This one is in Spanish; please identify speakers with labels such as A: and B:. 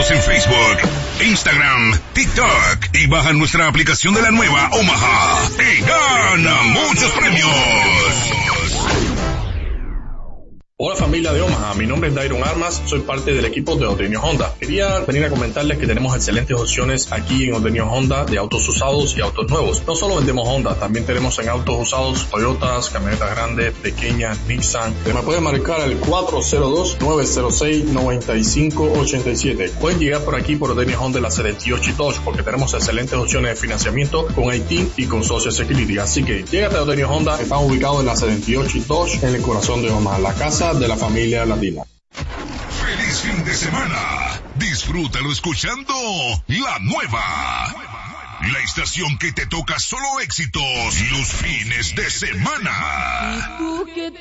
A: Síguenos en Facebook, Instagram, TikTok y baja nuestra aplicación de la nueva Omaha y gana muchos premios.
B: Hola familia de Omaha, mi nombre es Dairon Armas, soy parte del equipo de Odenio Honda. Quería venir a comentarles que tenemos excelentes opciones aquí en Odenio Honda de autos usados y autos nuevos. No solo vendemos Honda, también tenemos en autos usados Toyotas, camionetas grandes, pequeñas, Nissan. Me pueden marcar al 402-906-9587. Pueden llegar por aquí por Odenio Honda en la 78 y Dodge porque tenemos excelentes opciones de financiamiento con IT y con Social Security. Así que llégate a Odenio Honda, estamos ubicados en la 78 y Dodge en el corazón de Omaha, la casa de la familia latina.
A: ¡Feliz fin de semana! Disfrútalo escuchando La Nueva. La estación que te toca solo éxitos los fines de semana.